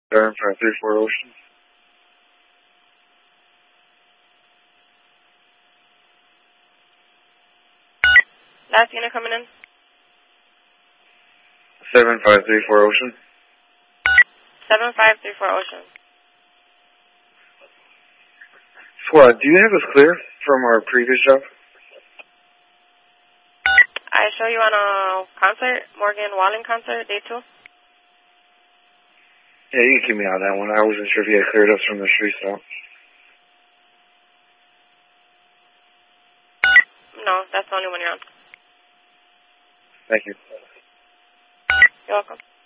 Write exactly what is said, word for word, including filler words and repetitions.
seven five three four Ocean. Last unit coming in. seven five three four Ocean. seven five three four Ocean. Squad, do you have us clear from our previous job? I show you on a concert, Morgan Wallen concert, day two. Yeah, you can keep me on that one. I wasn't sure if you had cleared us from the street stop. No, that's the only one you're on. Thank you. You're welcome.